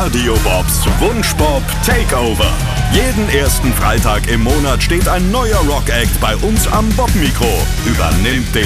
Radio Bobs Wunschbob Takeover. Jeden ersten Freitag im Monat steht ein neuer Rock-Act bei uns am Bob-Mikro, übernimmt den